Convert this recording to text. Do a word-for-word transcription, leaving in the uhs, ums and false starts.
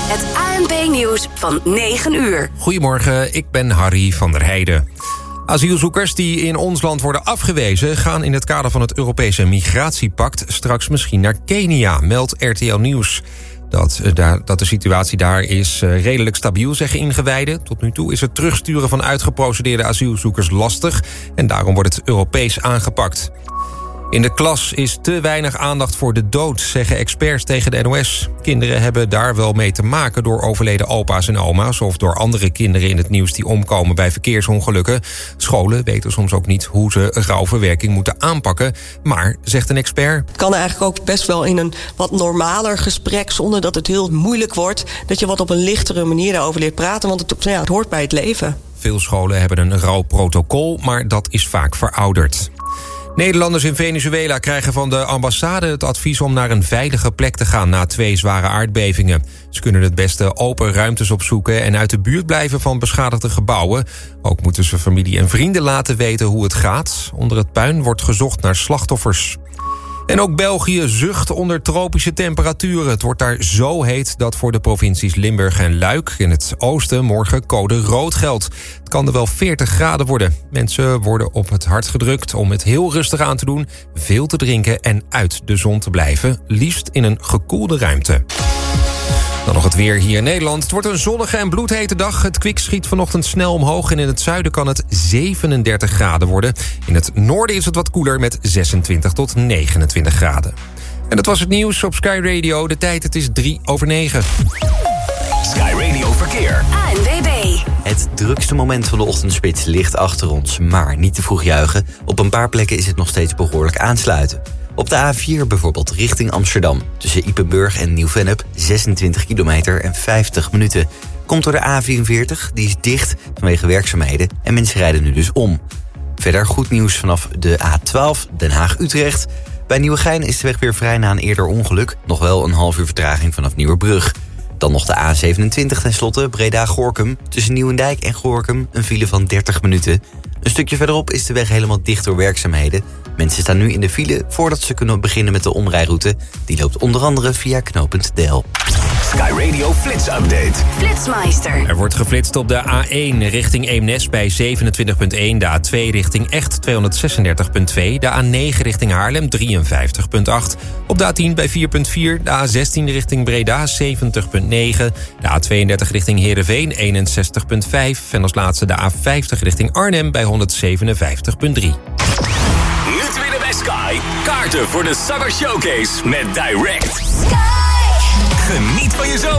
Het A N P-nieuws van negen uur. Goedemorgen, ik ben Harry van der Heijden. Asielzoekers die in ons land worden afgewezen gaan in het kader van het Europese Migratiepact straks misschien naar Kenia, meldt R T L Nieuws. Dat, dat de situatie daar is redelijk stabiel, zeggen ingewijden. Tot nu toe is het terugsturen van uitgeprocedeerde asielzoekers lastig en daarom wordt het Europees aangepakt. In de klas is te weinig aandacht voor de dood, zeggen experts tegen de N O S. Kinderen hebben daar wel mee te maken door overleden opa's en oma's of door andere kinderen in het nieuws die omkomen bij verkeersongelukken. Scholen weten soms ook niet hoe ze rouwverwerking moeten aanpakken. Maar, zegt een expert, het kan eigenlijk ook best wel in een wat normaler gesprek, zonder dat het heel moeilijk wordt, dat je wat op een lichtere manier daarover leert praten, want het, ja, het hoort bij het leven. Veel scholen hebben een rouwprotocol, maar dat is vaak verouderd. Nederlanders in Venezuela krijgen van de ambassade het advies om naar een veilige plek te gaan na twee zware aardbevingen. Ze kunnen het beste open ruimtes opzoeken en uit de buurt blijven van beschadigde gebouwen. Ook moeten ze familie en vrienden laten weten hoe het gaat. Onder het puin wordt gezocht naar slachtoffers. En ook België zucht onder tropische temperaturen. Het wordt daar zo heet dat voor de provincies Limburg en Luik in het oosten morgen code rood geldt. Het kan er wel veertig graden worden. Mensen worden op het hart gedrukt om het heel rustig aan te doen, veel te drinken en uit de zon te blijven, liefst in een gekoelde ruimte. Dan nog het weer hier in Nederland. Het wordt een zonnige en bloedhete dag. Het kwik schiet vanochtend snel omhoog en in het zuiden kan het zevenendertig graden worden. In het noorden is het wat koeler met zesentwintig tot negenentwintig graden. En dat was het nieuws op Sky Radio. De tijd, het is drie over negen. Sky Radio Verkeer. A N W B. Het drukste moment van de ochtendspits ligt achter ons, maar niet te vroeg juichen. Op een paar plekken is het nog steeds behoorlijk aansluiten. Op de A vier bijvoorbeeld richting Amsterdam. Tussen Ypenburg en Nieuw-Vennep zesentwintig kilometer en vijftig minuten. Komt door de A vierenveertig, die is dicht vanwege werkzaamheden en mensen rijden nu dus om. Verder goed nieuws vanaf de A twaalf Den Haag-Utrecht. Bij Nieuwegein is de weg weer vrij na een eerder ongeluk. Nog wel een half uur vertraging vanaf Nieuwerbrug. Dan nog de A zevenentwintig tenslotte, Breda-Gorinchem. Tussen Nieuwendijk en Gorinchem een file van dertig minuten. Een stukje verderop is de weg helemaal dicht door werkzaamheden. Mensen staan nu in de file voordat ze kunnen beginnen met de omrijroute. Die loopt onder andere via knooppunt Del. Sky Radio Flits Update. Flitsmeister. Er wordt geflitst op de A één richting Eemnes bij zevenentwintig komma één. De A twee richting Echt tweehonderdzesendertig komma twee. De A negen richting Haarlem drieënvijftig komma acht. Op de A tien bij vier komma vier. De A zestien richting Breda zeventig komma negen. De A tweeëndertig richting Heerenveen eenenzestig komma vijf. En als laatste de A vijftig richting Arnhem bij honderdzevenenvijftig komma drie. Nu te winnen bij Sky. Kaarten voor de Summer Showcase met Direct. Sky. Geniet van je zomer.